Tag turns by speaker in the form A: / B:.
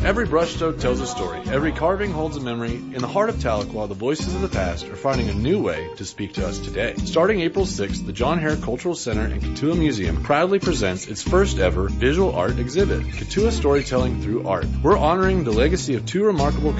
A: Every brushstroke tells a story. Every carving holds a memory. In the heart of Tahlequah, the voices of the past are finding a new way to speak to us today. Starting April 6th, the John Hare Cultural Center and Katua Museum proudly presents its first ever visual art exhibit, Katua Storytelling Through Art. We're honoring the legacy of two remarkable